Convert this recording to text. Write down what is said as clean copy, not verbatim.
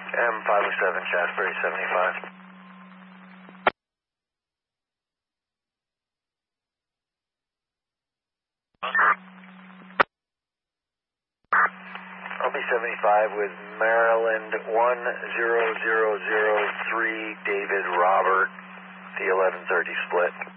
M507, Shasbury 75. I'll be 75 with Maryland 10003, David Robert, the 1130 split.